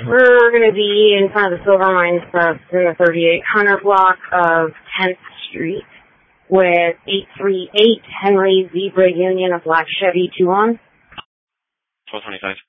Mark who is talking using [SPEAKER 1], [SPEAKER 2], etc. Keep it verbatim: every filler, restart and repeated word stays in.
[SPEAKER 1] We're going to be in front of the Silver Mines Trust in the thirty-eight hundred block of tenth Street with eight three eight Henry Zebra Union, a black Chevy two on.
[SPEAKER 2] twelve twenty-five.